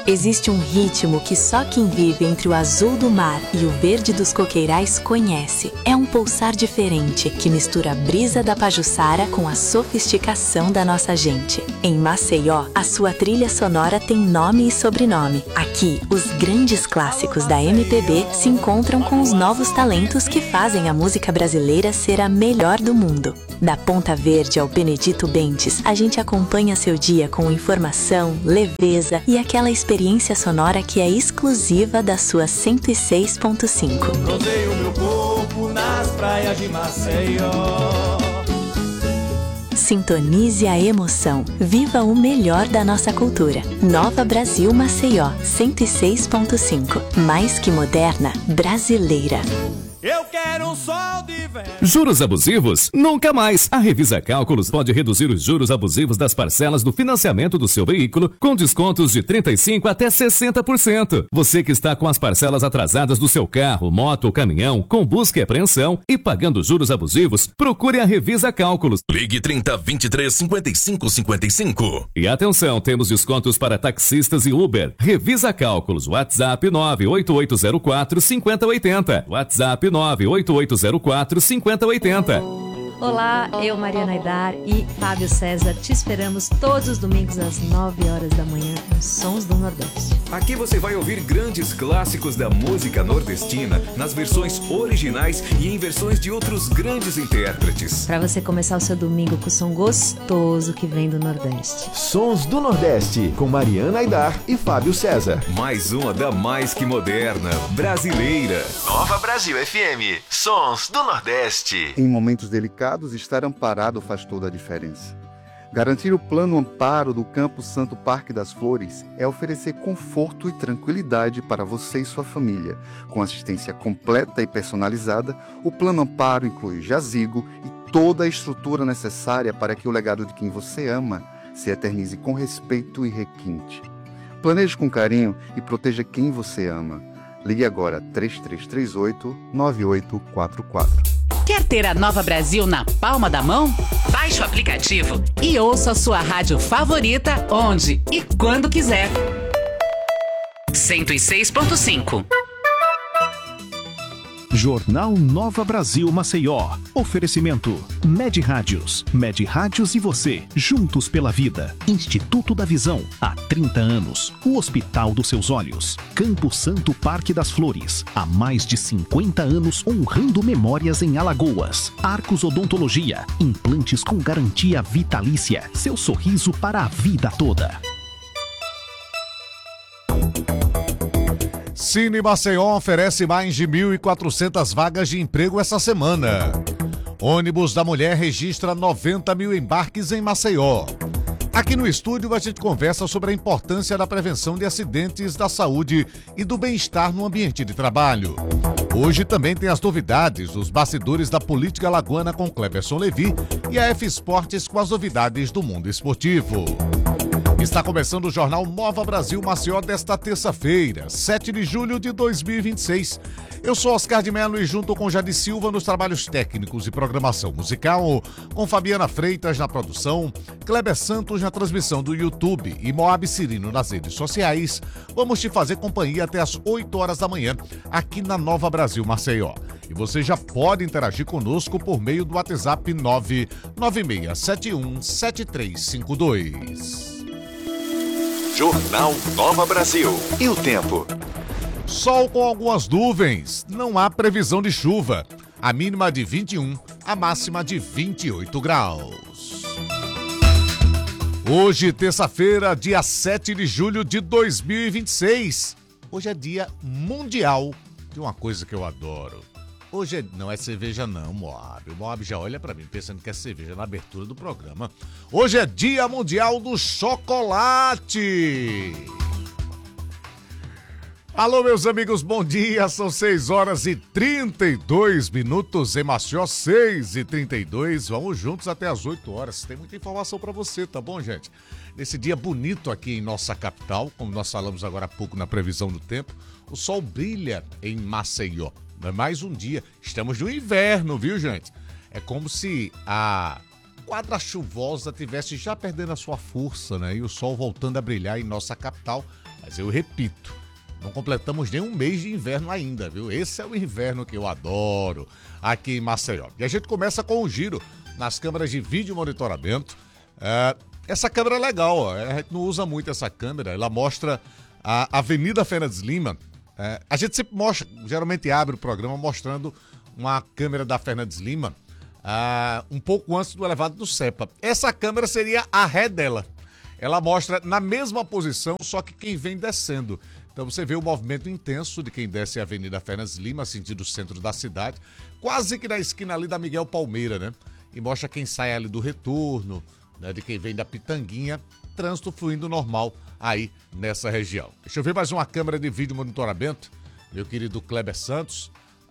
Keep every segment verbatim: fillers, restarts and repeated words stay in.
Existe um ritmo que só quem vive entre o azul do mar e o verde dos coqueirais conhece. É um pulsar diferente que mistura a brisa da Pajuçara com a sofisticação da nossa gente. Em Maceió, a sua trilha sonora tem nome e sobrenome. Aqui, os grandes clássicos da M P B se encontram com os novos talentos que fazem a música brasileira ser a melhor do mundo. Da Ponta Verde ao Benedito Bentes, a gente acompanha seu dia com informação, leveza e aquela experiência sonora que é exclusiva da sua cento e seis ponto cinco. Rodeio meu corpo nas praias de Maceió. Sintonize a emoção. Viva o melhor da nossa cultura. Nova Brasil Maceió, cento e seis ponto cinco. Mais que moderna, brasileira. Eu quero um sol de verão. Juros abusivos? Nunca mais! A Revisa Cálculos pode reduzir os juros abusivos das parcelas do financiamento do seu veículo com descontos de trinta e cinco por cento até sessenta por cento. Você que está com as parcelas atrasadas do seu carro, moto ou caminhão, com busca e apreensão e pagando juros abusivos, procure a Revisa Cálculos. Ligue trinta, vinte e três, cinquenta e cinco, cinquenta e cinco. E atenção, temos descontos para taxistas e Uber. Revisa Cálculos, WhatsApp nove oito oito zero quatro, cinco zero oito zero. WhatsApp nove oito oito zero quatro, cinco zero oito zero. Olá, eu, Mariana Aidar e Fábio César, te esperamos todos os domingos às nove horas da manhã nos Sons do Nordeste. Aqui você vai ouvir grandes clássicos da música nordestina nas versões originais e em versões de outros grandes intérpretes. Para você começar o seu domingo com o som gostoso que vem do Nordeste. Sons do Nordeste, com Mariana Aidar e Fábio César. Mais uma da mais que moderna, brasileira. Nova Brasil F M, Sons do Nordeste. Em momentos delicados, estar amparado faz toda a diferença. Garantir o plano amparo do Campo Santo Parque das Flores é oferecer conforto e tranquilidade para você e sua família. Com assistência completa e personalizada, o plano amparo inclui jazigo e toda a estrutura necessária para que o legado de quem você ama se eternize com respeito e requinte. Planeje com carinho e proteja quem você ama. Ligue agora três três três oito, nove oito quatro quatro. Quer ter a Nova Brasil na palma da mão? Baixe o aplicativo e ouça a sua rádio favorita onde e quando quiser. cento e seis ponto cinco. Jornal Nova Brasil Maceió. Oferecimento Med Rádios. Med Rádios e você, juntos pela vida. Instituto da Visão, há trinta anos. O Hospital dos Seus Olhos. Campo Santo Parque das Flores, há mais de cinquenta anos honrando memórias em Alagoas. Arcos Odontologia, implantes com garantia vitalícia. Seu sorriso para a vida toda. Cine Maceió oferece mais de mil e quatrocentas vagas de emprego essa semana. Ônibus da Mulher registra noventa mil embarques em Maceió. Aqui no estúdio a gente conversa sobre a importância da prevenção de acidentes da saúde e do bem-estar no ambiente de trabalho. Hoje também tem as novidades dos bastidores da política alagoana com Cleberson Levi e a F Esportes com as novidades do mundo esportivo. Está começando o Jornal Nova Brasil Maceió desta terça-feira, sete de julho de dois mil e vinte e seis. Eu sou Oscar de Mello e junto com Jade Silva nos trabalhos técnicos e programação musical, com Fabiana Freitas na produção, Kleber Santos na transmissão do YouTube e Moab Cirino nas redes sociais, vamos te fazer companhia até as oito horas da manhã aqui na Nova Brasil Maceió. E você já pode interagir conosco por meio do WhatsApp nove nove seis sete um sete três cinco dois. Jornal Nova Brasil. E o tempo? Sol com algumas nuvens. Não há previsão de chuva. A mínima de vinte e um, a máxima de vinte e oito graus. Hoje, terça-feira, dia sete de julho de dois mil e vinte e seis. Hoje é dia mundial de uma coisa que eu adoro. Hoje é... não é cerveja não, Moab. O Moab já olha pra mim pensando que é cerveja na abertura do programa. Hoje é dia mundial do chocolate. Alô, meus amigos, bom dia. São seis horas e trinta e dois minutos em Maceió, seis e trinta e dois. Vamos juntos até as oito horas. Tem muita informação pra você, tá bom, gente? Nesse dia bonito aqui em nossa capital, como nós falamos agora há pouco na previsão do tempo, o sol brilha em Maceió. Não é mais um dia. Estamos no inverno, viu, gente? É como se a quadra chuvosa tivesse já perdendo a sua força, né? E o sol voltando a brilhar em nossa capital, Mas eu repito, não completamos nem um mês de inverno ainda, viu? Esse é o inverno que eu adoro aqui em Maceió. E a gente começa com um giro nas câmeras de vídeo monitoramento. É, essa câmera é legal, ó. A gente não usa muito essa câmera, ela mostra a Avenida Fernandes Lima. É, a gente sempre mostra, geralmente abre o programa mostrando uma câmera da Fernandes Lima uh, um pouco antes do elevado do Cepa. Essa câmera seria a ré dela. Ela mostra na mesma posição, só que quem vem descendo. Então você vê o movimento intenso de quem desce a Avenida Fernandes Lima, sentido centro da cidade, quase que na esquina ali da Miguel Palmeira, né? E mostra quem sai ali do retorno, né? De quem vem da Pitanguinha, trânsito fluindo normal aí nessa região. Deixa eu ver mais uma câmera de vídeo monitoramento, meu querido Kleber Santos,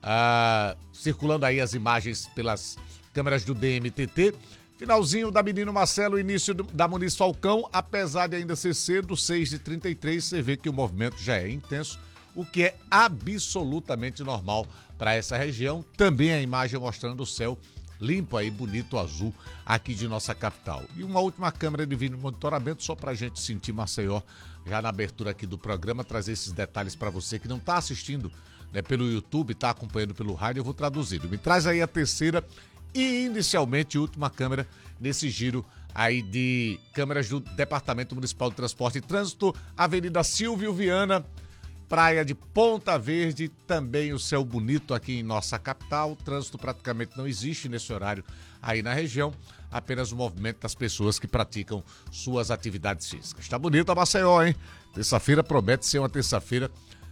ah, circulando aí as imagens pelas câmeras do D M T T. Finalzinho da Menino Marcelo, início do, da Muniz Falcão, apesar de ainda ser cedo, seis e trinta e três, você vê que o movimento já é intenso, o que é absolutamente normal para essa região. Também a imagem mostrando o céu limpo aí, bonito, azul, aqui de nossa capital. E uma última câmera de vídeo monitoramento, só para a gente sentir Maceió, já na abertura aqui do programa, trazer esses detalhes para você que não está assistindo, né, pelo YouTube, está acompanhando pelo rádio, eu vou traduzir. Me traz aí a terceira e inicialmente última câmera nesse giro aí de câmeras do Departamento Municipal de Transporte e Trânsito, Avenida Silvio Viana, Praia de Ponta Verde, também o céu bonito aqui em nossa capital. O trânsito praticamente não existe nesse horário aí na região, apenas o movimento das pessoas que praticam suas atividades físicas. Tá bonita Maceió, hein? Terça-feira promete ser uma terça-feira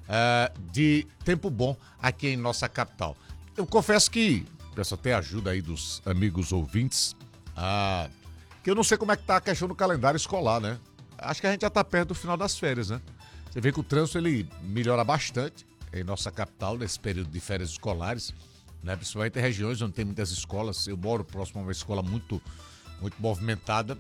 uh, de tempo bom aqui em nossa capital. Eu confesso que peço até ajuda aí dos amigos ouvintes, ah, que eu não sei como é que tá a questão do calendário escolar, né? Acho que a gente já tá perto do final das férias, né? Você vê que o trânsito, ele melhora bastante em nossa capital, nesse período de férias escolares, né? Principalmente em regiões onde tem muitas escolas. Eu moro próximo a uma escola muito, muito movimentada,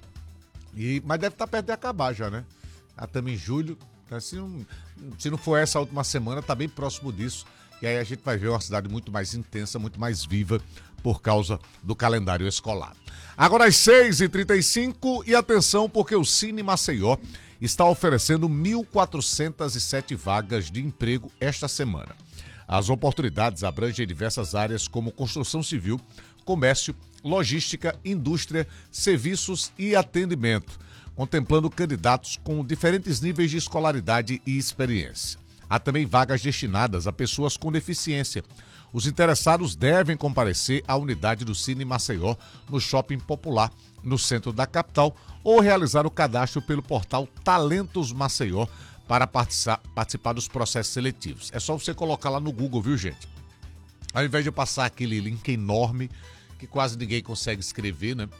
e, mas deve estar perto de acabar já, né? Já estamos em julho, né? se, não, se não for essa última semana, tá bem próximo disso. E aí a gente vai ver uma cidade muito mais intensa, muito mais viva por causa do calendário escolar. Agora às seis e trinta e cinco e atenção porque o Cine Maceió está oferecendo mil quatrocentas e sete vagas de emprego esta semana. As oportunidades abrangem diversas áreas como construção civil, comércio, logística, indústria, serviços e atendimento, contemplando candidatos com diferentes níveis de escolaridade e experiência. Há também vagas destinadas a pessoas com deficiência. Os interessados devem comparecer à unidade do Cine Maceió, no Shopping Popular, no centro da capital, ou realizar o cadastro pelo portal Talentos Maceió para participar dos processos seletivos. É só você colocar lá no Google, viu, gente? Ao invés de passar aquele link enorme, que quase ninguém consegue escrever, né?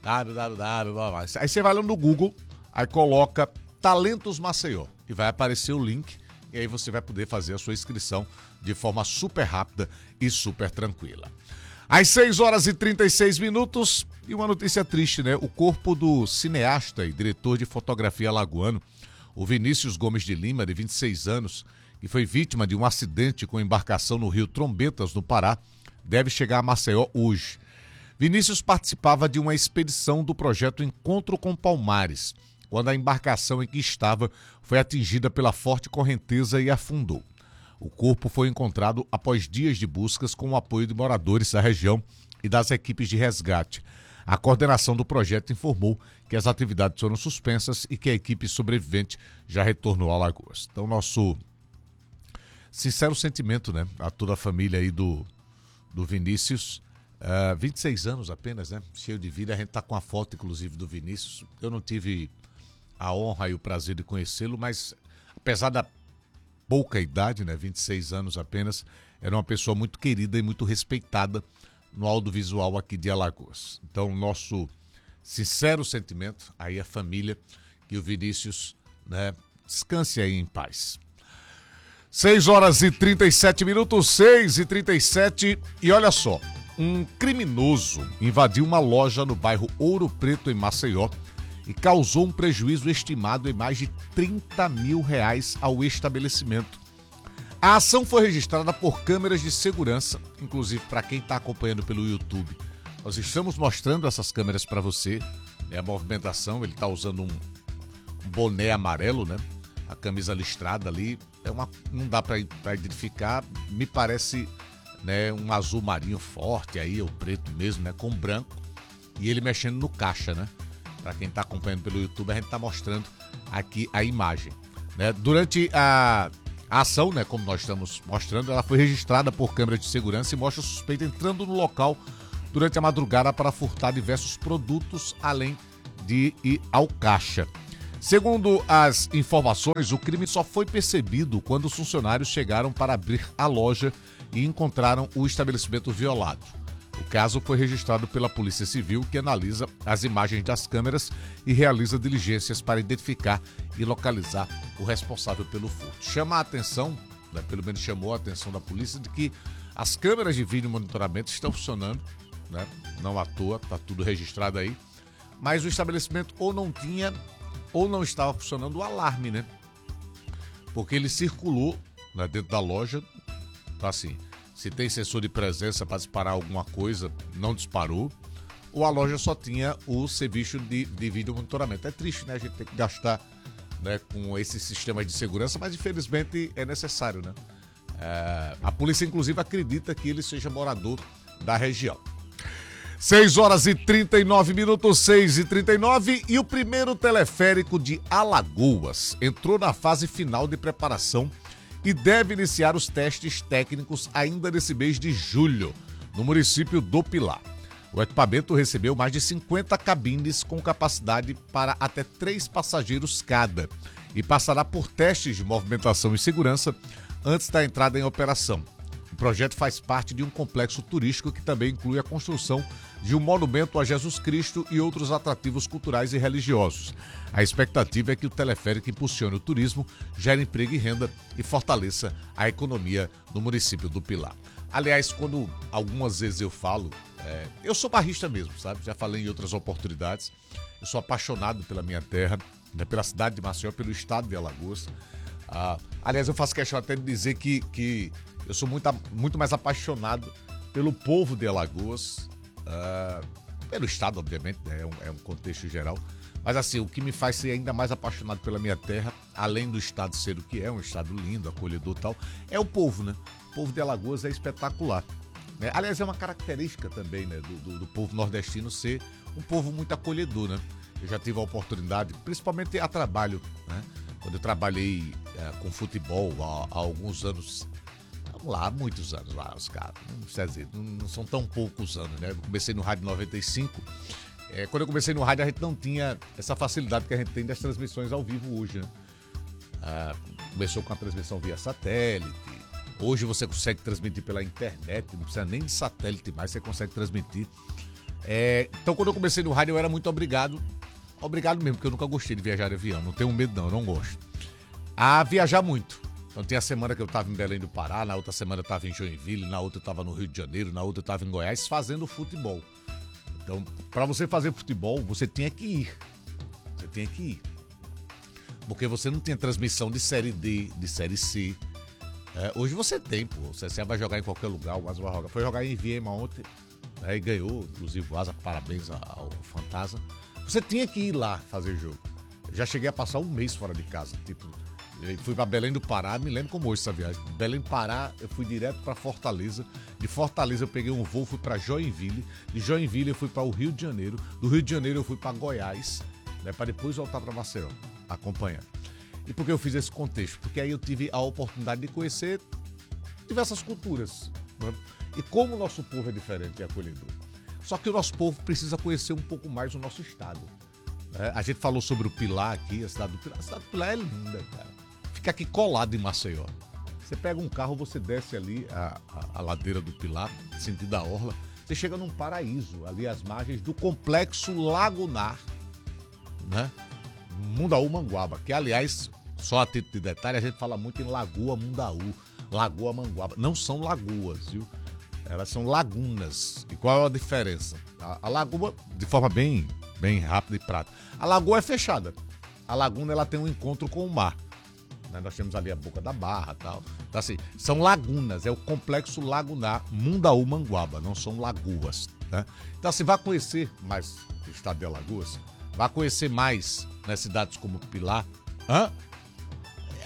Aí você vai lá no Google, aí coloca Talentos Maceió e vai aparecer o link. E aí você vai poder fazer a sua inscrição de forma super rápida e super tranquila. Às seis horas e trinta e seis minutos, e uma notícia triste, né? O corpo do cineasta e diretor de fotografia alagoano, o Vinícius Gomes de Lima, de vinte e seis anos, que foi vítima de um acidente com embarcação no rio Trombetas, no Pará, deve chegar a Maceió hoje. Vinícius participava de uma expedição do projeto Encontro com Palmares, quando a embarcação em que estava foi atingida pela forte correnteza e afundou. O corpo foi encontrado após dias de buscas com o apoio de moradores da região e das equipes de resgate. A coordenação do projeto informou que as atividades foram suspensas e que a equipe sobrevivente já retornou a Alagoas. Então, nosso sincero sentimento, né, a toda a família aí do, do Vinícius. Uh, vinte e seis anos apenas, né? Cheio de vida. A gente tá com a foto, inclusive, do Vinícius. Eu não tive a honra e o prazer de conhecê-lo, mas apesar da pouca idade, né, vinte e seis anos apenas, era uma pessoa muito querida e muito respeitada no audiovisual aqui de Alagoas. Então, nosso sincero sentimento aí à família, que o Vinícius, né, descanse aí em paz. seis horas e trinta e sete minutos, seis e trinta e sete, e olha só, um criminoso invadiu uma loja no bairro Ouro Preto, em Maceió, e causou um prejuízo estimado em mais de trinta mil reais ao estabelecimento. A ação foi registrada por câmeras de segurança, inclusive para quem está acompanhando pelo YouTube. Nós estamos mostrando essas câmeras para você, né, a movimentação, ele está usando um, um boné amarelo, né? a camisa listrada ali, é uma, não dá para identificar, me parece, né, um azul marinho forte aí, ou preto mesmo, né, com branco, e ele mexendo no caixa, né? Para quem está acompanhando pelo YouTube, a gente está mostrando aqui a imagem, né? Durante a, a ação, né, como nós estamos mostrando, ela foi registrada por câmera de segurança e mostra o suspeito entrando no local durante a madrugada para furtar diversos produtos, além de ir ao caixa. Segundo as informações, o crime só foi percebido quando os funcionários chegaram para abrir a loja e encontraram o estabelecimento violado. O caso foi registrado pela Polícia Civil, que analisa as imagens das câmeras e realiza diligências para identificar e localizar o responsável pelo furto. Chama a atenção, né, pelo menos chamou a atenção da polícia, de que as câmeras de vídeo monitoramento estão funcionando, né, não à toa, está tudo registrado aí, mas o estabelecimento ou não tinha ou não estava funcionando o alarme, né? Porque ele circulou, né, dentro da loja, tá assim, se tem sensor de presença para disparar alguma coisa, não disparou, ou a loja só tinha o serviço de, de vídeo monitoramento. É triste, né? A gente tem que gastar, né, com esse sistema de segurança, mas infelizmente é necessário, né? É, a polícia, inclusive, acredita que ele seja morador da região. seis horas e trinta e nove minutos, seis e trinta e nove, e o primeiro teleférico de Alagoas entrou na fase final de preparação e deve iniciar os testes técnicos ainda nesse mês de julho, no município do Pilar. O equipamento recebeu mais de cinquenta cabines com capacidade para até três passageiros cada e passará por testes de movimentação e segurança antes da entrada em operação. O projeto faz parte de um complexo turístico que também inclui a construção de um monumento a Jesus Cristo e outros atrativos culturais e religiosos. A expectativa é que o teleférico impulsione o turismo, gere emprego e renda e fortaleça a economia do município do Pilar. Aliás, quando algumas vezes eu falo, é, eu sou barrista mesmo, sabe? Já falei em outras oportunidades. Eu sou apaixonado pela minha terra, né, pela cidade de Maceió, pelo estado de Alagoas. Ah, aliás, eu faço questão até de dizer que, que eu sou muito, muito mais apaixonado pelo povo de Alagoas, uh, pelo estado, obviamente, né? é, um, é um contexto geral. Mas assim, o que me faz ser ainda mais apaixonado pela minha terra, além do estado ser o que é, um estado lindo, acolhedor e tal, é o povo, né? O povo de Alagoas é espetacular. Né? Aliás, é uma característica também, né, do, do, do povo nordestino ser um povo muito acolhedor, né? Eu já tive a oportunidade, principalmente a trabalho, né? Quando eu trabalhei é, com futebol há, há alguns anos, vamos lá, há muitos anos lá, os caras, não precisa dizer, não, não são tão poucos anos, né? Eu comecei no Rádio noventa e cinco, é, quando eu comecei no rádio a gente não tinha essa facilidade que a gente tem das transmissões ao vivo hoje, né? Ah, começou com a transmissão via satélite, hoje você consegue transmitir pela internet, não precisa nem de satélite mais, você consegue transmitir. É, então quando eu comecei no rádio eu era muito obrigado, obrigado mesmo, porque eu nunca gostei de viajar de avião, não tenho medo não, eu não gosto, a viajar muito. Então tem a semana que eu estava em Belém do Pará, na outra semana eu estava em Joinville, na outra eu estava no Rio de Janeiro, na outra eu estava em Goiás fazendo futebol. Então, para você fazer futebol, você tinha que ir. Você tinha que ir. Porque você não tinha transmissão de Série D, de Série C. É, hoje você tem, pô. O C S A vai jogar em qualquer lugar, o Vaza vai jogar. Foi jogar em Viema ontem, né, e ganhou, inclusive o Vaza, parabéns ao Fantasma. Você tinha que ir lá fazer jogo. Eu já cheguei a passar um mês fora de casa, tipo... Eu fui para Belém do Pará, me lembro como hoje essa viagem. Belém do Pará, eu fui direto para Fortaleza. De Fortaleza eu peguei um voo, fui para Joinville. De Joinville eu fui para o Rio de Janeiro. Do Rio de Janeiro eu fui para Goiás, né, para depois voltar para Maceió, acompanhar. E por que eu fiz esse contexto? Porque aí eu tive a oportunidade de conhecer diversas culturas, né? E como o nosso povo é diferente e acolhedor. Só que o nosso povo precisa conhecer um pouco mais o nosso estado. Né? A gente falou sobre o Pilar aqui, a cidade do Pilar. A cidade do Pilar é linda, cara. Fica aqui colado em Maceió. Você pega um carro, você desce ali a, a, a ladeira do Pilar, sentido da orla, você chega num paraíso, ali às margens do complexo lagunar, né? Mundaú Manguaba, que aliás, só a título de detalhe, a gente fala muito em Lagoa Mundaú, Lagoa Manguaba. Não são lagoas, viu? Elas são lagunas. E qual é a diferença? A, a lagoa, de forma bem, bem rápida e prática, a lagoa é fechada. A laguna, ela tem um encontro com o mar. Nós temos ali a Boca da Barra e tal. Então, assim, são lagunas, é o complexo lagunar Mundaú Manguaba, não são lagoas, né? Então, assim, vá conhecer mais o estado de Alagoas, vá conhecer mais, né, cidades como Pilar. Hã?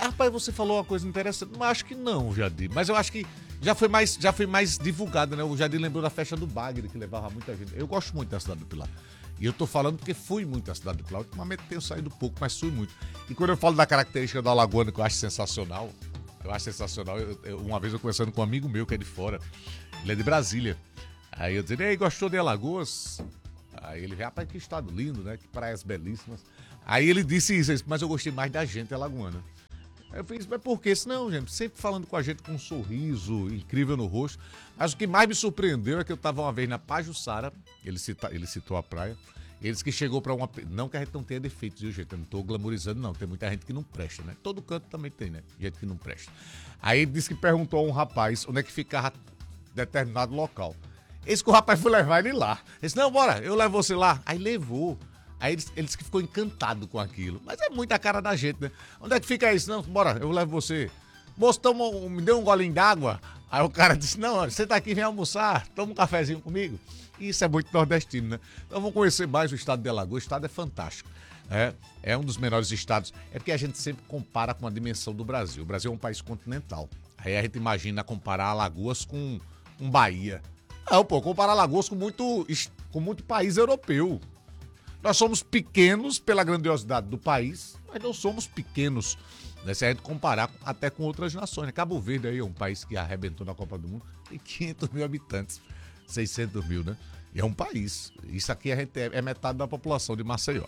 rapaz, você falou uma coisa interessante. Não acho que não, Jadir. Mas eu acho que já foi mais, já foi mais divulgada, né? O Jadir lembrou da festa do Bagre, que levava muita gente. Eu gosto muito da cidade do Pilar. E eu tô falando porque fui muito à cidade do Pilar. Ultimamente tenho saído pouco, mas fui muito. E quando eu falo da característica do alagoano, que eu acho sensacional, eu acho sensacional. Eu, eu, uma vez eu conversando com um amigo meu que é de fora, ele é de Brasília. Aí eu disse, ei, gostou de Alagoas? Aí ele, rapaz, que estado lindo, né? Que praias belíssimas. Aí ele disse isso, mas eu gostei mais da gente alagoana. Aí eu fiz, mas por quê? Não, gente, sempre falando com a gente com um sorriso incrível no rosto. Mas o que mais me surpreendeu é que eu estava uma vez na Pajuçara, ele, cita, ele citou a praia, ele disse que chegou para uma... Não que a gente não tenha defeitos, viu, gente? Eu não estou glamorizando, não. Tem muita gente que não presta, né? Todo canto também tem, né? Gente que não presta. Aí ele disse que perguntou a um rapaz onde é que ficava determinado local. Esse que o rapaz foi levar ele lá. Ele disse, não, bora, eu levo você lá. Aí levou. Aí ele, ele disse que ficou encantado com aquilo. Mas é muita cara da gente, né? Onde é que fica isso? Não, bora, eu levo você. Moço, toma, um, me deu um golinho d'água. Aí o cara disse, não, você tá aqui, vem almoçar, toma um cafezinho comigo. Isso é muito nordestino, né? Então vamos conhecer mais o estado de Alagoas. O estado é fantástico. É, é um dos menores estados. É porque a gente sempre compara com a dimensão do Brasil. O Brasil é um país continental. Aí a gente imagina comparar Alagoas com um Bahia. Não, pô, comparar Alagoas com muito, com muito país europeu. Nós somos pequenos pela grandiosidade do país, mas não somos pequenos, né, se a gente comparar até com outras nações. Cabo Verde aí é um país que arrebentou na Copa do Mundo, tem quinhentos mil habitantes, seiscentos mil, né? E é um país. Isso aqui a gente é, é metade da população de Maceió.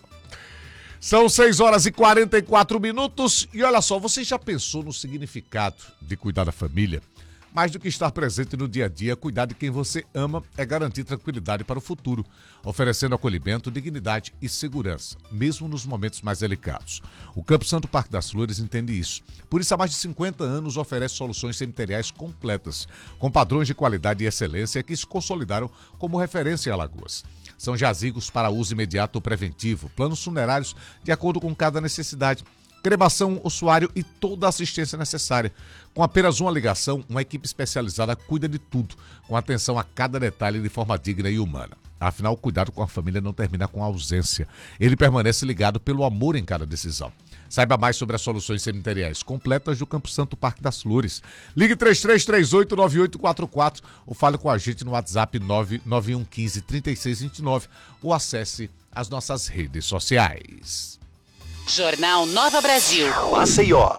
São seis horas e quarenta e quatro minutos e olha só, você já pensou no significado de cuidar da família? Mais do que estar presente no dia a dia, cuidar de quem você ama é garantir tranquilidade para o futuro, oferecendo acolhimento, dignidade e segurança, mesmo nos momentos mais delicados. O Campo Santo Parque das Flores entende isso. Por isso, há mais de cinquenta anos, oferece soluções cemiteriais completas, com padrões de qualidade e excelência que se consolidaram como referência em Alagoas. São jazigos para uso imediato ou preventivo, planos funerários de acordo com cada necessidade, cremação, ossuário e toda a assistência necessária. Com apenas uma ligação, uma equipe especializada cuida de tudo, com atenção a cada detalhe de forma digna e humana. Afinal, o cuidado com a família não termina com a ausência. Ele permanece ligado pelo amor em cada decisão. Saiba mais sobre as soluções cemiteriais completas do Campo Santo Parque das Flores. Ligue três três três oito nove oito quatro quatro ou fale com a gente no WhatsApp nove nove um um cinco, três seis dois nove ou acesse as nossas redes sociais. Jornal Nova Brasil. Maceió.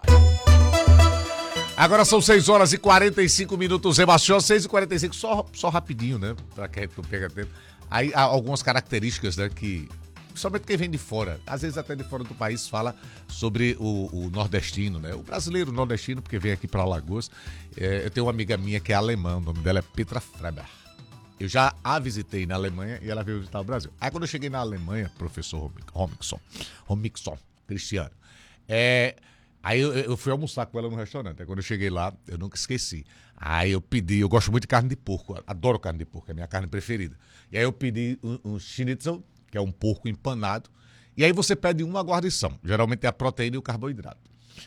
Agora são seis horas e quarenta e cinco minutos em Maceió, seis e quarenta e cinco, só, só rapidinho, né? Pra que a gente não pega tempo. Aí há algumas características, né? Que, principalmente quem vem de fora, às vezes até de fora do país, fala sobre o, o nordestino, né? O brasileiro nordestino, porque vem aqui pra Alagoas. É, eu tenho uma amiga minha que é alemã, o nome dela é Petra Freber. Eu já a visitei na Alemanha e ela veio visitar o Brasil. Aí quando eu cheguei na Alemanha, professor Romixon, Romixon, Cristiano, é... Aí eu, eu fui almoçar com ela no restaurante. Aí quando eu cheguei lá, eu nunca esqueci. Aí eu pedi, eu gosto muito de carne de porco, adoro carne de porco, é a minha carne preferida. E aí eu pedi um, um schnitzel, que é um porco empanado. E aí você pede uma guarnição, geralmente é a proteína e o carboidrato.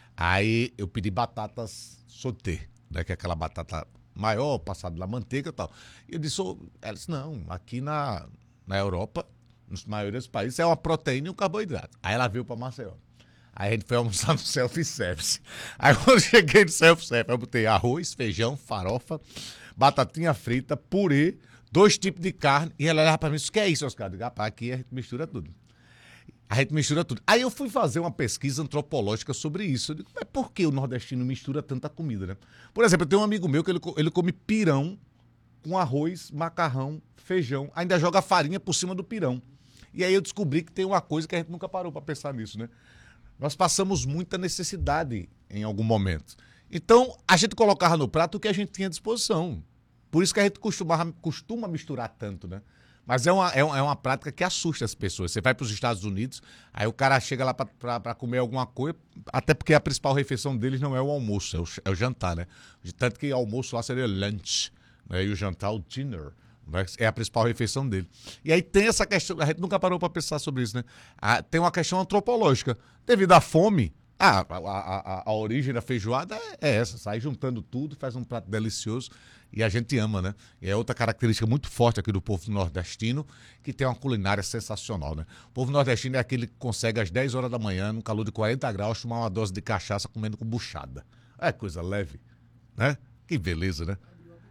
Aí eu pedi batatas sauté, né, que é aquela batata maior, passada na manteiga e tal. E eu disse, oh, ela disse, não, aqui na, na Europa, nos maiores países, é uma proteína e um carboidrato. Aí ela veio para Maceió. Aí a gente foi almoçar no self-service. Aí quando eu cheguei no self-service, eu botei arroz, feijão, farofa, batatinha frita, purê, dois tipos de carne. E ela olhava pra mim e disse, o que é isso, Oscar? Eu digo, rapaz, aqui a gente mistura tudo. A gente mistura tudo. Aí eu fui fazer uma pesquisa antropológica sobre isso. Eu digo, mas por que o nordestino mistura tanta comida, né? Por exemplo, eu tenho um amigo meu que ele, ele come pirão com arroz, macarrão, feijão. Ainda joga farinha por cima do pirão. E aí eu descobri que tem uma coisa que a gente nunca parou pra pensar nisso, né? Nós passamos muita necessidade em algum momento. Então, a gente colocava no prato o que a gente tinha à disposição. Por isso que a gente costumava, costuma misturar tanto, né? Mas é uma, é uma, é uma prática que assusta as pessoas. Você vai para os Estados Unidos, aí o cara chega lá para comer alguma coisa, até porque a principal refeição deles não é o almoço, é o, é o jantar, né? Tanto que o almoço lá seria lunch, né? E o jantar, o dinner. É a principal refeição dele. E aí tem essa questão, a gente nunca parou para pensar sobre isso, né? Ah, tem uma questão antropológica. Devido à fome, Ah, a, a, a, a origem da feijoada é essa, sai juntando tudo, faz um prato delicioso e a gente ama, né? E é outra característica muito forte aqui do povo nordestino, que tem uma culinária sensacional, né? O povo nordestino é aquele que consegue às dez horas da manhã, no calor de quarenta graus, tomar uma dose de cachaça comendo com buchada. É coisa leve, né? Que beleza, né?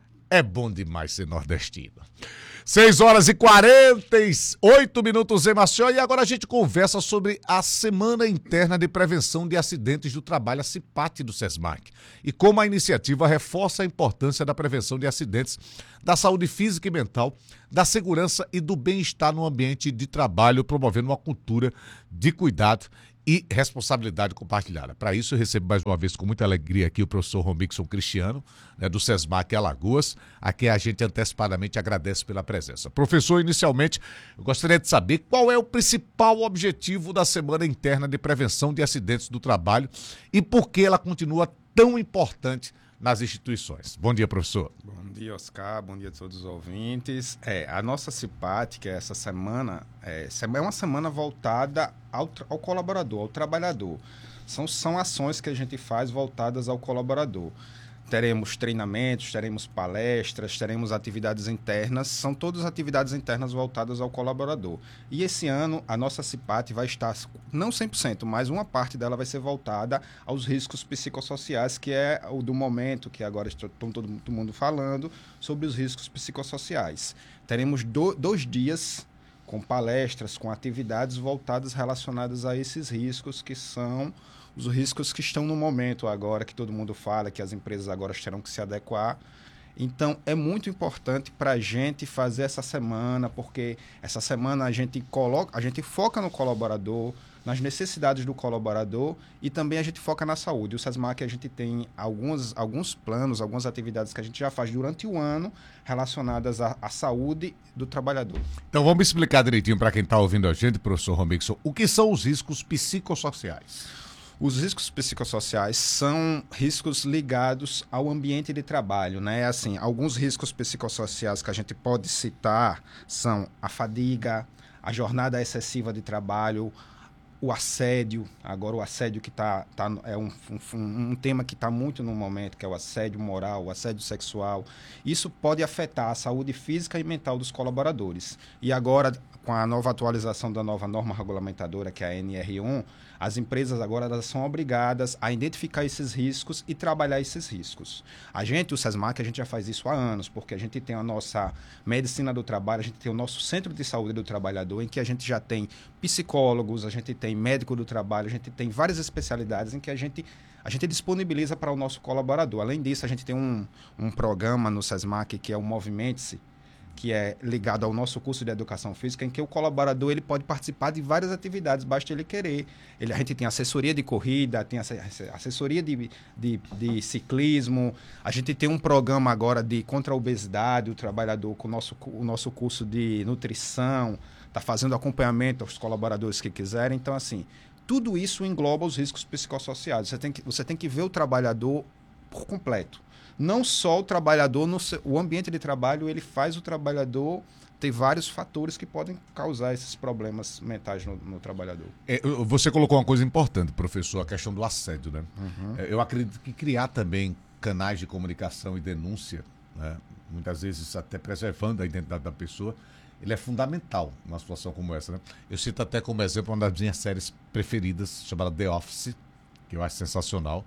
É bom demais ser nordestino. seis horas e quarenta e oito minutos em Maceió e agora a gente conversa sobre a Semana Interna de Prevenção de Acidentes do Trabalho, a CIPAT do SESMAC, e como a iniciativa reforça a importância da prevenção de acidentes, da saúde física e mental, da segurança e do bem-estar no ambiente de trabalho, promovendo uma cultura de cuidado e responsabilidade compartilhada. Para isso, eu recebo mais uma vez com muita alegria aqui o professor Romixson Cristiano, né, do SESMAC Alagoas, a quem a gente antecipadamente agradece pela presença. Professor, inicialmente, eu gostaria de saber qual é o principal objetivo da Semana Interna de Prevenção de Acidentes do Trabalho e por que ela continua tão importante nas instituições. Bom dia, professor. Bom dia, Oscar. Bom dia a todos os ouvintes. É, a nossa CIPAT, que é essa semana, é, é uma semana voltada ao, ao colaborador, ao trabalhador. São, são ações que a gente faz voltadas ao colaborador. Teremos treinamentos, teremos palestras, teremos atividades internas, são todas atividades internas voltadas ao colaborador. E esse ano a nossa CIPAT vai estar, não cem por cento, mas uma parte dela vai ser voltada aos riscos psicossociais, que é o do momento, que agora está todo mundo falando, sobre os riscos psicossociais. Teremos do, dois dias com palestras, com atividades voltadas relacionadas a esses riscos, que são os riscos que estão no momento agora, que todo mundo fala, que as empresas agora terão que se adequar. Então, é muito importante para a gente fazer essa semana, porque essa semana a gente, coloca, a gente foca no colaborador, nas necessidades do colaborador e também a gente foca na saúde. O SESMAC, a gente tem alguns, alguns planos, algumas atividades que a gente já faz durante o ano relacionadas à, à saúde do trabalhador. Então, vamos explicar direitinho para quem está ouvindo a gente, professor Romixson, o que são os riscos psicossociais? Os riscos psicossociais são riscos ligados ao ambiente de trabalho, né? Assim, alguns riscos psicossociais que a gente pode citar são a fadiga, a jornada excessiva de trabalho, o assédio. Agora o assédio que tá, tá é um, um, um tema que está muito no momento, que é o assédio moral, o assédio sexual. Isso pode afetar a saúde física e mental dos colaboradores. E agora, com a nova atualização da nova norma regulamentadora, que é a N R um, as empresas agora elas são obrigadas a identificar esses riscos e trabalhar esses riscos. A gente, o SESMAC, a gente já faz isso há anos, porque a gente tem a nossa medicina do trabalho, a gente tem o nosso centro de saúde do trabalhador, em que a gente já tem psicólogos, a gente tem médico do trabalho, a gente tem várias especialidades em que a gente, a gente disponibiliza para o nosso colaborador. Além disso, a gente tem um, um programa no SESMAC que é o Movimente-se, que é ligado ao nosso curso de Educação Física, em que o colaborador ele pode participar de várias atividades, basta ele querer. Ele, a gente tem assessoria de corrida, tem assessoria de, de, de ciclismo, a gente tem um programa agora de contra a obesidade, o trabalhador com o nosso, o nosso curso de nutrição, está fazendo acompanhamento aos colaboradores que quiserem. Então, assim, tudo isso engloba os riscos psicossociais. Você tem que, você tem que ver o trabalhador por completo. Não só o trabalhador, no seu, o ambiente de trabalho, ele faz o trabalhador ter vários fatores que podem causar esses problemas mentais no, no trabalhador. É, você colocou uma coisa importante, professor, a questão do assédio, né? Uhum. É, eu acredito que criar também canais de comunicação e denúncia, né, muitas vezes até preservando a identidade da pessoa, ele é fundamental numa situação como essa, né? Eu cito até como exemplo uma das minhas séries preferidas, chamada The Office, que eu acho sensacional,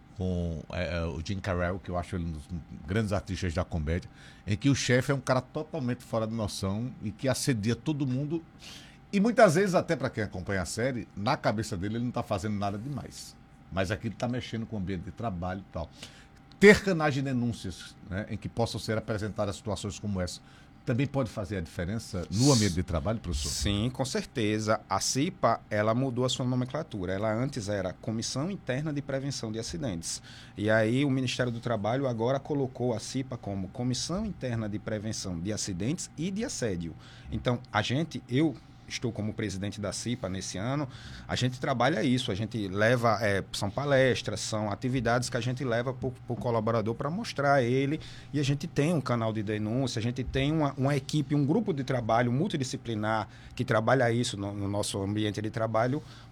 com é, o Jim Carrey, que eu acho ele um dos grandes artistas da comédia, em que o chefe é um cara totalmente fora de noção e que assedia todo mundo. E muitas vezes, até para quem acompanha a série, na cabeça dele ele não está fazendo nada demais. Mas aqui ele está mexendo com o ambiente de trabalho e tal. Ter canais de denúncias, né, em que possam ser apresentadas situações como essa, também pode fazer a diferença no ambiente de trabalho, professor? Sim, com certeza. A CIPA, ela mudou a sua nomenclatura. Ela antes era Comissão Interna de Prevenção de Acidentes. E aí o Ministério do Trabalho agora colocou a CIPA como Comissão Interna de Prevenção de Acidentes e de Assédio. Então, a gente, eu... estou como presidente da CIPA nesse ano, a gente trabalha isso, a gente leva, é, são palestras, são atividades que a gente leva para o colaborador para mostrar a ele, e a gente tem um canal de denúncia, a gente tem uma, uma equipe, um grupo de trabalho multidisciplinar que trabalha isso no, no nosso ambiente de trabalho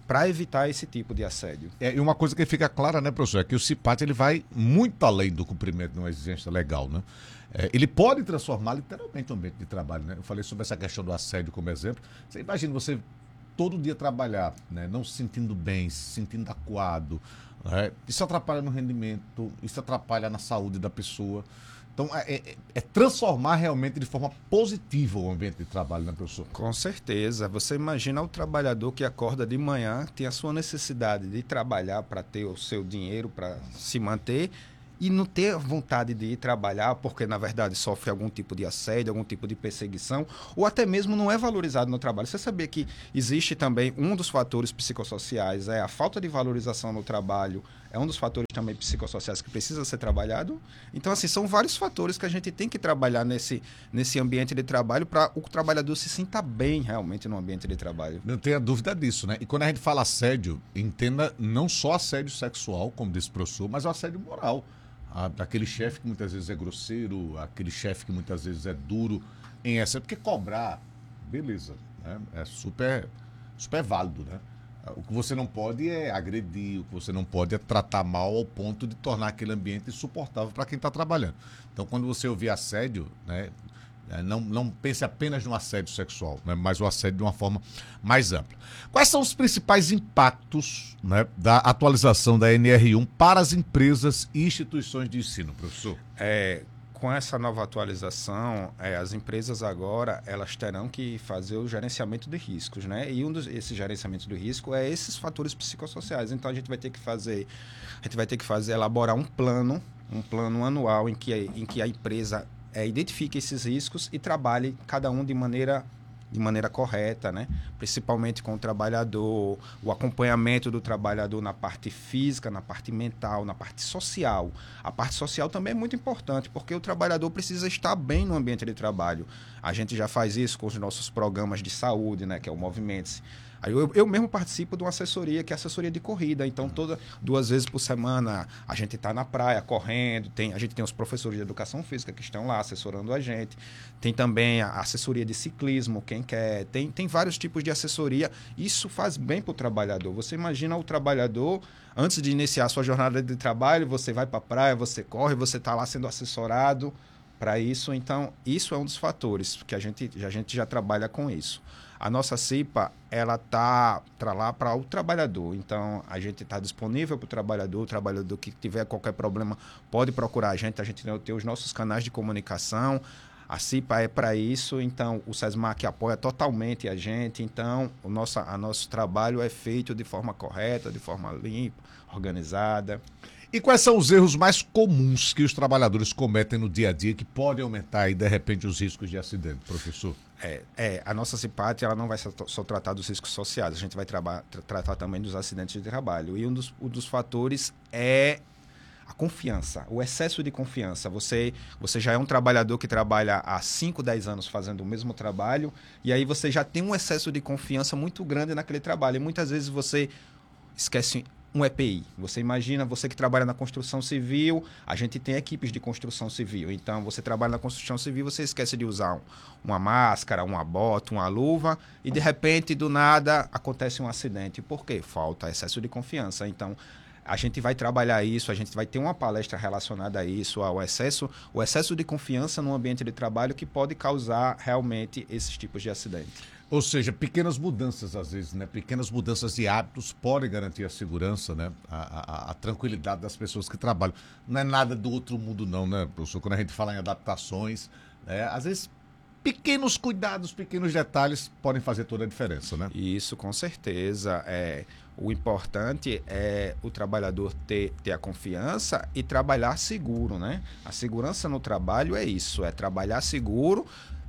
para evitar esse tipo de assédio. É, e uma coisa que fica clara, né, professor, é que o C I P A T ele vai muito além do cumprimento de uma exigência legal, né? É, ele pode transformar literalmente o ambiente de trabalho, né? Eu falei sobre essa questão do assédio como exemplo. Você imagina você todo dia trabalhar, né, não se sentindo bem, se sentindo acuado, né? Isso atrapalha no rendimento, isso atrapalha na saúde da pessoa. Então, é, é, é transformar realmente de forma positiva o ambiente de trabalho, né, professor? Com certeza. Você imagina o trabalhador que acorda de manhã, tem a sua necessidade de trabalhar para ter o seu dinheiro, para se manter, e não ter vontade de ir trabalhar porque, na verdade, sofre algum tipo de assédio, algum tipo de perseguição, ou até mesmo não é valorizado no trabalho. Você sabia que existe também um dos fatores psicossociais, é a falta de valorização no trabalho, é um dos fatores também psicossociais que precisa ser trabalhado? Então, assim, são vários fatores que a gente tem que trabalhar nesse, nesse ambiente de trabalho para o trabalhador se sinta bem realmente no ambiente de trabalho. Não tenha dúvida disso, né? E quando a gente fala assédio, entenda não só assédio sexual, como disse o professor, mas o assédio moral. Aquele chefe que muitas vezes é grosseiro, aquele chefe que muitas vezes é duro em essa, porque cobrar, beleza, né? É super, super válido, né? O que você não pode é agredir, o que você não pode é tratar mal ao ponto de tornar aquele ambiente insuportável para quem está trabalhando. Então, quando você ouvir assédio, né, não, não pense apenas no assédio sexual, né, mas o assédio de uma forma mais ampla. Quais são os principais impactos, né, da atualização da N R um para as empresas e instituições de ensino, professor? É, com essa nova atualização, é, as empresas agora elas terão que fazer o gerenciamento de riscos, né? E um dos esse gerenciamento do risco é esses fatores psicossociais. Então a gente vai ter que fazer, a gente vai ter que fazer elaborar um plano, um plano anual em que em que a empresa É, identifique esses riscos e trabalhe cada um de maneira, de maneira correta, né? Principalmente com o trabalhador, o acompanhamento do trabalhador na parte física, na parte mental, na parte social. A parte social também é muito importante, porque o trabalhador precisa estar bem no ambiente de trabalho. A gente já faz isso com os nossos programas de saúde, né? Que é o Movimente-se. Aí eu, eu mesmo participo de uma assessoria, que é a assessoria de corrida. Então, toda, duas vezes por semana, a gente está na praia, correndo. Tem, a gente tem os professores de educação física que estão lá assessorando a gente. Tem também a assessoria de ciclismo, quem quer. Tem, tem vários tipos de assessoria. Isso faz bem para o trabalhador. Você imagina o trabalhador, antes de iniciar a sua jornada de trabalho, você vai para a praia, você corre, você está lá sendo assessorado para isso. Então, isso é um dos fatores que a gente, a gente já trabalha com isso. A nossa C I P A, ela está lá para o trabalhador. Então, a gente está disponível para o trabalhador. O trabalhador que tiver qualquer problema pode procurar a gente. A gente tem os nossos canais de comunicação. A C I P A é para isso. Então, o SESMAC apoia totalmente a gente. Então, o nosso, a nosso trabalho é feito de forma correta, de forma limpa, organizada. E quais são os erros mais comuns que os trabalhadores cometem no dia a dia que podem aumentar aí, de repente, os riscos de acidente, professor? É, é, a nossa C I P A T ela não vai só tratar dos riscos sociais, a gente vai tra tra tratar também dos acidentes de trabalho. E um dos, um dos fatores é a confiança, o excesso de confiança. Você, você já é um trabalhador que trabalha há cinco, dez anos fazendo o mesmo trabalho, e aí você já tem um excesso de confiança muito grande naquele trabalho. E muitas vezes você esquece um E P I. Você imagina, você que trabalha na construção civil, a gente tem equipes de construção civil. Então, você trabalha na construção civil, você esquece de usar um, uma máscara, uma bota, uma luva, e de repente, do nada, acontece um acidente. Por quê? Falta excesso de confiança. Então, a gente vai trabalhar isso, a gente vai ter uma palestra relacionada a isso, ao excesso, o excesso de confiança no ambiente de trabalho que pode causar realmente esses tipos de acidente. Ou seja, pequenas mudanças, às vezes, né? Pequenas mudanças de hábitos podem garantir a segurança, né? A, a, a tranquilidade das pessoas que trabalham. Não é nada do outro mundo, não, né, professor? Quando a gente fala em adaptações, né? Às vezes, pequenos cuidados, pequenos detalhes podem fazer toda a diferença, né? Isso, com certeza. É, o importante é o trabalhador ter, ter a confiança e trabalhar seguro, né? A segurança no trabalho é isso, é trabalhar seguro,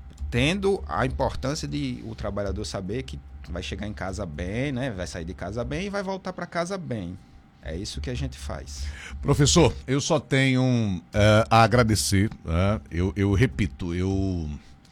tendo a importância de o trabalhador saber que vai chegar em casa bem, né? Vai sair de casa bem e vai voltar para casa bem. É isso que a gente faz. Professor, eu só tenho uh, a agradecer. Uh, eu, eu repito, eu,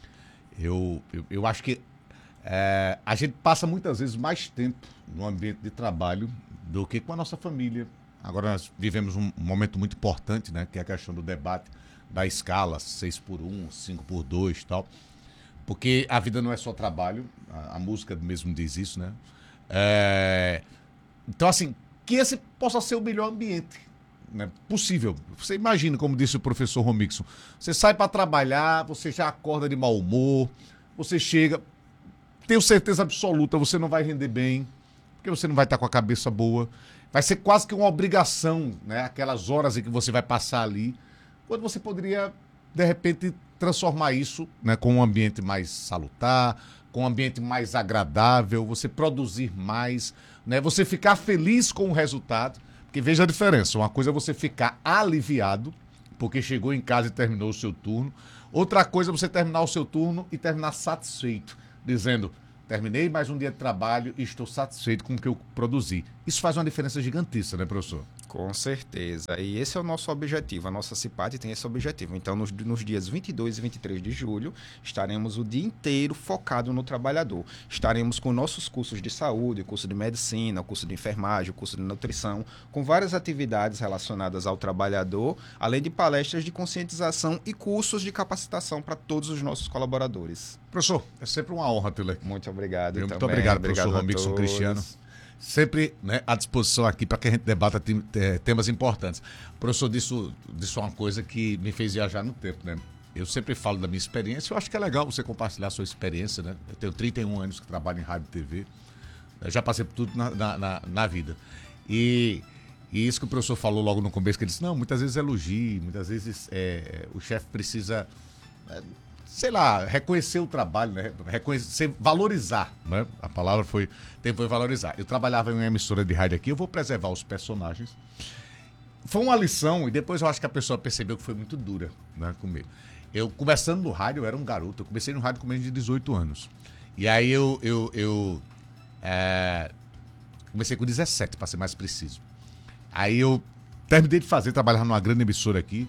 eu, eu, eu acho que uh, a gente passa muitas vezes mais tempo no ambiente de trabalho do que com a nossa família. Agora nós vivemos um momento muito importante, né? Que é a questão do debate da escala seis por um, cinco por dois e tal. Porque a vida não é só trabalho, a, a música mesmo diz isso, né? É, Então, assim, que esse possa ser o melhor ambiente, né, possível. Você imagina, como disse o professor Romixon, você sai para trabalhar, você já acorda de mau humor, você chega, tenho certeza absoluta, você não vai render bem, porque você não vai estar com a cabeça boa. Vai ser quase que uma obrigação, né, aquelas horas em que você vai passar ali, quando você poderia, de repente, transformar isso, né, com um ambiente mais salutar, com um ambiente mais agradável, você produzir mais, né, você ficar feliz com o resultado. Porque veja a diferença, uma coisa é você ficar aliviado, porque chegou em casa e terminou o seu turno. Outra coisa é você terminar o seu turno e terminar satisfeito, dizendo, terminei mais um dia de trabalho e estou satisfeito com o que eu produzi. Isso faz uma diferença gigantesca, né, professor? Com certeza. E esse é o nosso objetivo. A nossa CIPAD tem esse objetivo. Então, nos, nos dias vinte e dois e vinte e três de julho, estaremos o dia inteiro focado no trabalhador. Estaremos com nossos cursos de saúde, curso de medicina, curso de enfermagem, curso de nutrição, com várias atividades relacionadas ao trabalhador, além de palestras de conscientização e cursos de capacitação para todos os nossos colaboradores. Professor, é sempre uma honra tê-lo aqui. Muito obrigado. Muito também. obrigado, obrigado professor Romixon Cristiano. Sempre, né, à disposição aqui para que a gente debata temas importantes. O professor disse, disse uma coisa que me fez viajar no tempo, né? Eu sempre falo da minha experiência, eu acho que é legal você compartilhar a sua experiência, né? Eu tenho trinta e um anos que trabalho em rádio e T V, eu já passei por tudo na, na, na, na vida. E, e isso que o professor falou logo no começo, que ele disse, não, muitas vezes elogio, muitas vezes é, o chefe precisa... É, sei lá, reconhecer o trabalho, né? Reconhecer, valorizar, né? A palavra foi, foi valorizar. Eu trabalhava em uma emissora de rádio aqui, eu vou preservar os personagens. Foi uma lição, e depois eu acho que a pessoa percebeu que foi muito dura, né, comigo. Eu, começando no rádio, eu era um garoto, eu comecei no rádio com menos de dezoito anos. E aí eu, eu, eu é, comecei com dezessete, para ser mais preciso. Aí eu terminei de fazer, trabalhava numa grande emissora aqui,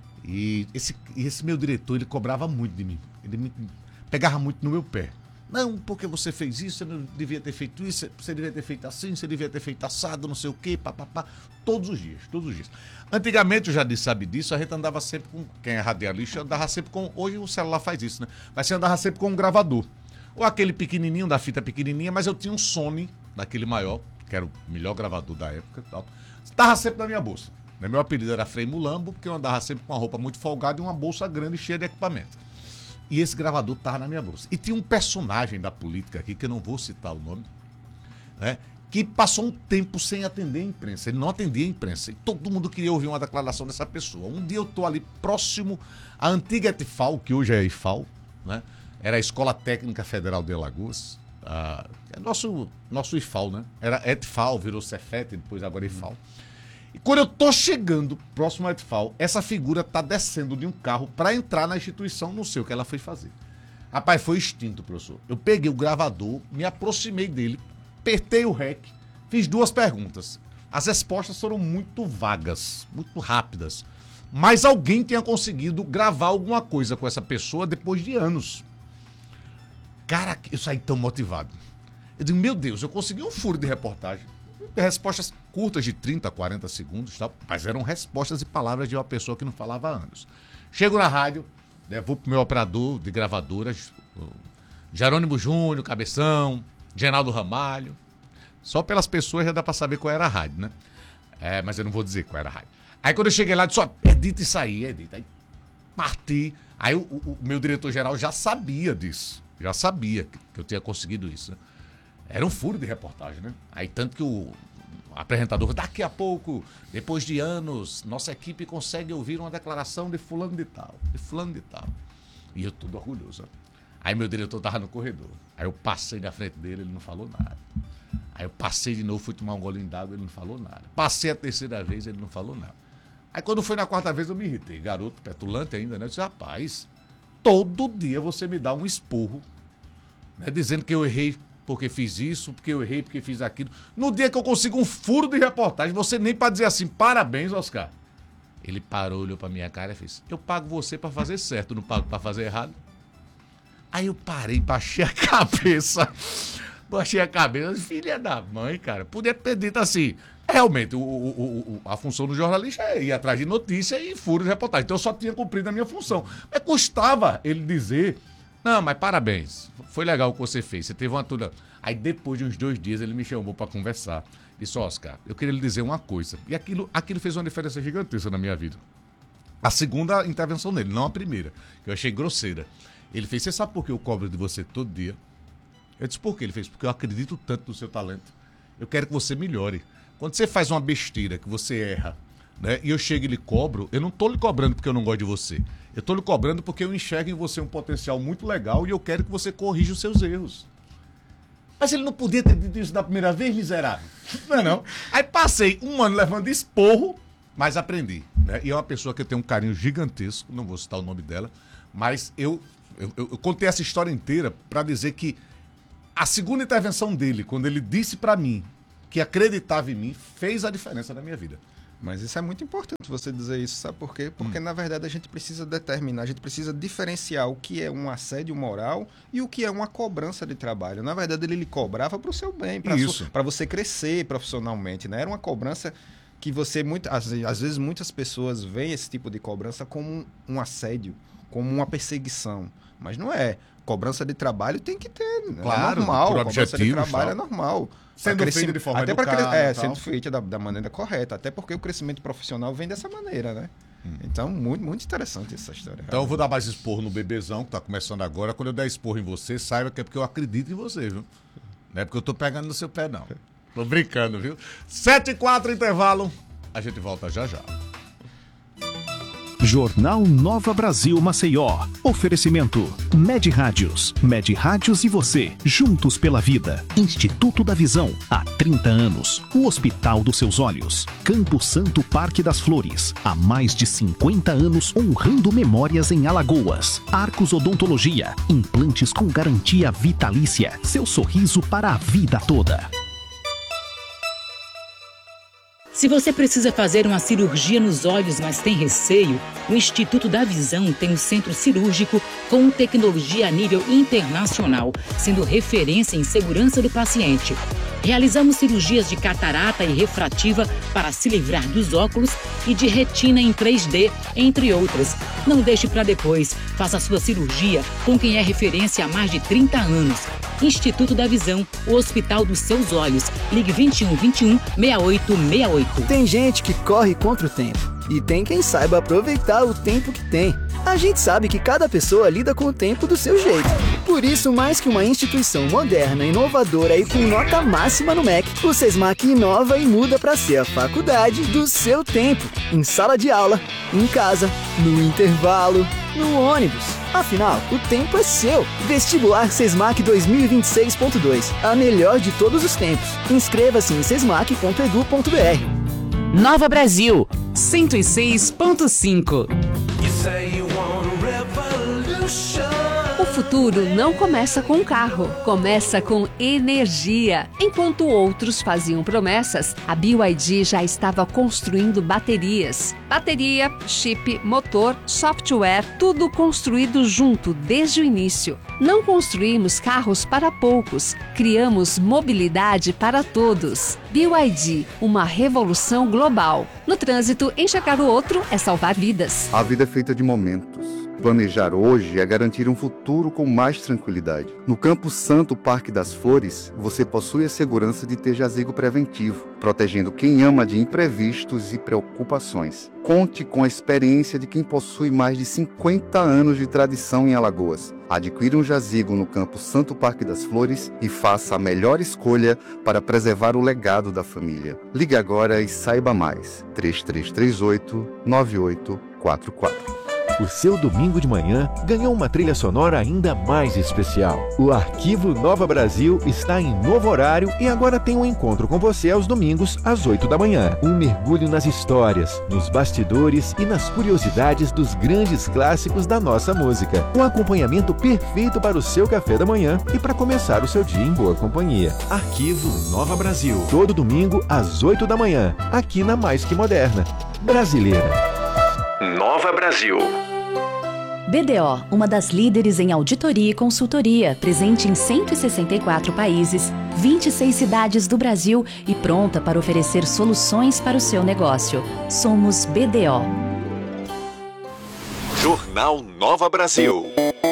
E esse, esse meu diretor, ele cobrava muito de mim. Ele me pegava muito no meu pé. Não, porque você fez isso, você não devia ter feito isso, você devia ter feito assim, você devia ter feito assado, não sei o quê, papapá. Todos os dias, todos os dias. Antigamente, eu já disse, sabe disso, a gente andava sempre com, quem é radialista, andava sempre com, hoje o celular faz isso, né? Mas você andava sempre com um gravador. Ou aquele pequenininho, da fita pequenininha, mas eu tinha um Sony, daquele maior, que era o melhor gravador da época e tal. Estava sempre na minha bolsa. Meu apelido era Frei Mulambo, porque eu andava sempre com uma roupa muito folgada e uma bolsa grande cheia de equipamento. E esse gravador estava na minha bolsa. E tinha um personagem da política aqui, que eu não vou citar o nome, né, que passou um tempo sem atender a imprensa. Ele não atendia a imprensa. E todo mundo queria ouvir uma declaração dessa pessoa. Um dia eu estou ali próximo à antiga ETFAL, que hoje é IFAL, né? Era a Escola Técnica Federal de Alagoas. Ah, é nosso, nosso IFAL, né? Era ETFAL, virou Cefet, depois agora IFAL. E quando eu tô chegando próximo ao ETFAL, essa figura tá descendo de um carro para entrar na instituição, não sei o que ela foi fazer. Rapaz, foi extinto, professor. Eu peguei o gravador, me aproximei dele, apertei o rec, fiz duas perguntas. As respostas foram muito vagas, muito rápidas. Mas alguém tinha conseguido gravar alguma coisa com essa pessoa depois de anos. Cara, eu saí tão motivado. Eu digo, meu Deus, eu consegui um furo de reportagem. Respostas curtas de trinta, quarenta segundos, tá? Mas eram respostas e palavras de uma pessoa que não falava há anos. Chego na rádio, né, vou pro meu operador de gravadoras, Jerônimo Júnior, Cabeção, Genaldo Ramalho. Só pelas pessoas já dá pra saber qual era a rádio, né? É, mas eu não vou dizer qual era a rádio. Aí quando eu cheguei lá, eu disse, ó, edita isso aí, edita. Aí parti. Aí o, o, o meu diretor-geral já sabia disso. Já sabia que, que eu tinha conseguido isso, né? Era um furo de reportagem, né? Aí tanto que o apresentador, daqui a pouco, depois de anos, nossa equipe consegue ouvir uma declaração de fulano de tal, de fulano de tal. E eu tudo orgulhoso, né? Aí meu diretor tava no corredor. Aí eu passei na frente dele, ele não falou nada. Aí eu passei de novo, fui tomar um golinho d'água, ele não falou nada. Passei a terceira vez, ele não falou nada. Aí quando foi na quarta vez eu me irritei. Garoto, petulante ainda, né? Eu disse, rapaz, todo dia você me dá um esporro, né? Dizendo que eu errei porque fiz isso, porque eu errei, porque fiz aquilo. No dia que eu consigo um furo de reportagem, você nem para dizer assim, parabéns, Oscar. Ele parou, olhou pra minha cara e fez, eu pago você para fazer certo, não pago para fazer errado. Aí eu parei, baixei a cabeça, baixei a cabeça, filha da mãe, cara, podia ter dito assim, realmente, o, o, o, a função do jornalista é ir atrás de notícia e furo de reportagem, então eu só tinha cumprido a minha função. Mas custava ele dizer Não, mas parabéns. Foi legal o que você fez. Você teve uma tudo. Aí depois de uns dois dias ele me chamou para conversar. Disse, Oscar, eu queria lhe dizer uma coisa. E aquilo, aquilo fez uma diferença gigantesca na minha vida. A segunda intervenção dele, não a primeira, que eu achei grosseira. Ele fez, você sabe por que eu cobro de você todo dia? Eu disse, por que? Ele fez, porque eu acredito tanto no seu talento. Eu quero que você melhore. Quando você faz uma besteira, que você erra, né, e eu chego e lhe cobro, eu não estou lhe cobrando porque eu não gosto de você. Eu estou lhe cobrando porque eu enxergo em você um potencial muito legal e eu quero que você corrija os seus erros. Mas ele não podia ter dito isso da primeira vez, miserável? Não é não? Aí passei um ano levando esporro, mas aprendi. Né? E é uma pessoa que eu tenho um carinho gigantesco, não vou citar o nome dela, mas eu, eu, eu contei essa história inteira para dizer que a segunda intervenção dele, quando ele disse para mim que acreditava em mim, fez a diferença na minha vida. Mas isso é muito importante você dizer isso, sabe por quê? Porque, hum. na verdade, a gente precisa determinar, a gente precisa diferenciar o que é um assédio moral e o que é uma cobrança de trabalho. Na verdade, ele lhe cobrava para o seu bem, para você crescer profissionalmente, né? Era uma cobrança que você, muito, às, às vezes, muitas pessoas veem esse tipo de cobrança como um, um assédio, como uma perseguição. Mas não é. Cobrança de trabalho tem que ter, claro, é normal. Por cobrança objetivo, de trabalho só. É normal. Sendo feita de forma até educada. Cre... É, sendo feita da, da maneira correta. Até porque o crescimento profissional vem dessa maneira, né? Hum. Então, muito, muito interessante essa história. Então, eu vou dar mais esporro no bebezão, que está começando agora. Quando eu der esporro em você, saiba que é porque eu acredito em você, viu? Não é porque eu tô pegando no seu pé, não. Tô brincando, viu? sete e quatro, intervalo. A gente volta já já. Jornal Nova Brasil Maceió. Oferecimento Med Rádios. Med Rádios e você, juntos pela vida. Instituto da Visão, há trinta anos. O Hospital dos Seus Olhos. Campo Santo Parque das Flores, há mais de cinquenta anos honrando memórias em Alagoas. Arcos Odontologia, implantes com garantia vitalícia. Seu sorriso para a vida toda. Se você precisa fazer uma cirurgia nos olhos, mas tem receio, o Instituto da Visão tem um centro cirúrgico com tecnologia a nível internacional, sendo referência em segurança do paciente. Realizamos cirurgias de catarata e refrativa para se livrar dos óculos e de retina em três D, entre outras. Não deixe para depois. Faça a sua cirurgia com quem é referência há mais de trinta anos. Instituto da Visão, o Hospital dos Seus Olhos. Ligue vinte e um, vinte e um, sessenta e oito sessenta e oito. Tem gente que corre contra o tempo e tem quem saiba aproveitar o tempo que tem. A gente sabe que cada pessoa lida com o tempo do seu jeito. Por isso, mais que uma instituição moderna, inovadora e com nota máxima no M E C, o SESMAC inova e muda para ser a faculdade do seu tempo. Em sala de aula, em casa, no intervalo, no ônibus. Afinal, o tempo é seu. Vestibular SESMAC dois mil e vinte e seis ponto dois. A melhor de todos os tempos. Inscreva-se em sesmac ponto edu ponto br. Nova Brasil, cento e seis ponto cinco. O futuro não começa com um carro, começa com energia. Enquanto outros faziam promessas, a B Y D já estava construindo baterias. Bateria, chip, motor, software, tudo construído junto desde o início. Não construímos carros para poucos, criamos mobilidade para todos. B Y D, uma revolução global. No trânsito, enxergar o outro é salvar vidas. A vida é feita de momentos. Planejar hoje é garantir um futuro com mais tranquilidade. No Campo Santo Parque das Flores, você possui a segurança de ter jazigo preventivo, protegendo quem ama de imprevistos e preocupações. Conte com a experiência de quem possui mais de cinquenta anos de tradição em Alagoas. Adquira um jazigo no Campo Santo Parque das Flores e faça a melhor escolha para preservar o legado da família. Ligue agora e saiba mais. três três três oito, nove oito quatro quatro. O seu domingo de manhã ganhou uma trilha sonora ainda mais especial. O Arquivo Nova Brasil está em novo horário e agora tem um encontro com você aos domingos às oito da manhã. Um mergulho nas histórias, nos bastidores e nas curiosidades dos grandes clássicos da nossa música. Um acompanhamento perfeito para o seu café da manhã e para começar o seu dia em boa companhia. Arquivo Nova Brasil. Todo domingo às oito da manhã, aqui na Mais Que Moderna. Brasileira. Nova Brasil. B D O, uma das líderes em auditoria e consultoria, presente em cento e sessenta e quatro países, vinte e seis cidades do Brasil e pronta para oferecer soluções para o seu negócio. Somos B D O. Jornal Nova Brasil.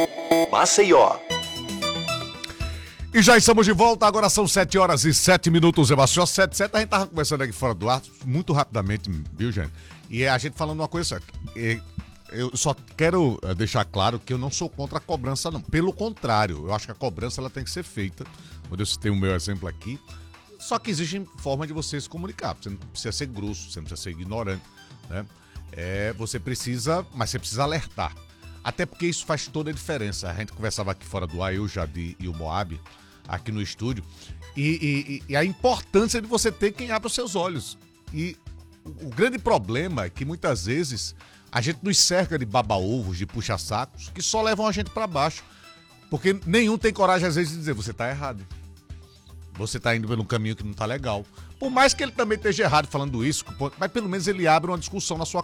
Maceió. E já estamos de volta, agora são sete horas e sete minutos, Evasio, sete, sete, a gente tava conversando aqui fora do ar, muito rapidamente, viu, gente? E a gente falando uma coisa, eu só quero deixar claro que eu não sou contra a cobrança, não. Pelo contrário, eu acho que a cobrança ela tem que ser feita, quando eu citei o meu exemplo aqui, só que existe forma de você se comunicar, você não precisa ser grosso, você não precisa ser ignorante, né? É, você precisa, mas você precisa alertar. Até porque isso faz toda a diferença. A gente conversava aqui fora do ar, eu, Jadi e o Moab, aqui no estúdio, e, e, e a importância de você ter quem abre os seus olhos. E o, o grande problema é que muitas vezes a gente nos cerca de baba-ovos, de puxa-sacos, que só levam a gente para baixo. Porque nenhum tem coragem, às vezes, de dizer, você tá errado. Você tá indo pelo caminho que não tá legal. Por mais que ele também esteja errado falando isso, mas pelo menos ele abre uma discussão na sua